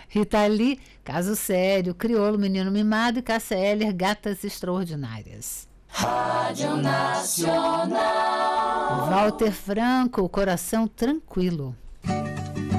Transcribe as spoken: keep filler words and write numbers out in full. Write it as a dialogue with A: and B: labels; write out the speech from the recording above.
A: Rita Lee, Caso Sério, Criolo, Menino Mimado e Cássia Eller, Gatas Extraordinárias.
B: Rádio Nacional.
A: Walter Franco, Coração Tranquilo.